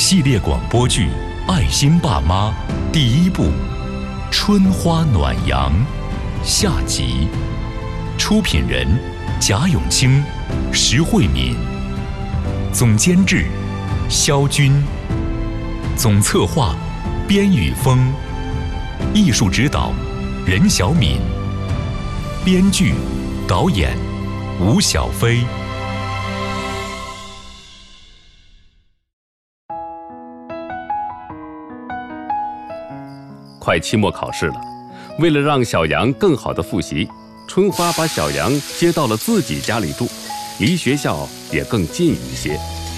系列广播剧《爱心爸妈》第1部《春花暖阳》下集，出品人贾永清、石慧敏，总监制肖军，总策划边宇峰，艺术指导任小敏，编剧导演吴小飞。 快期末考试了，为了让小杨更好的复习，春花把小杨接到了自己家里住，离学校也更近一些。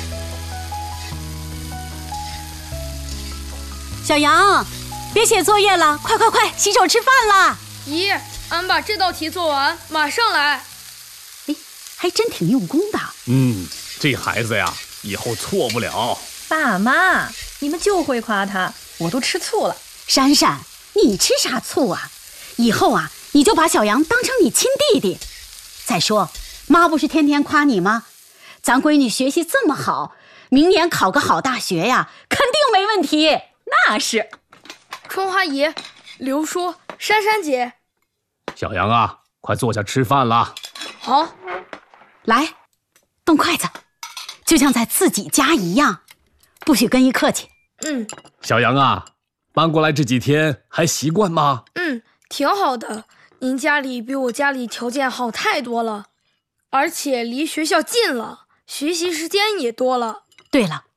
小杨，别写作业了，快，洗手吃饭啦！ 姨，俺把这道题做完，马上来。 哎，还真挺用功的。 这孩子呀，以后错不了。 爸妈，你们就会夸他，我都吃醋了。 珊珊，你吃啥醋啊？以后啊，你就把小杨当成你亲弟弟。再说，妈不是天天夸你吗？咱闺女学习这么好，明年考个好大学呀，肯定没问题。 那是。 春花姨、刘叔、珊珊姐， 小杨啊，快坐下吃饭啦。 好， 来，动筷子，就像在自己家一样，不许跟一客气。 小杨啊，搬过来这几天还习惯吗？ 挺好的。您家里比我家里条件好太多了，而且离学校近了，学习时间也多了。 对了，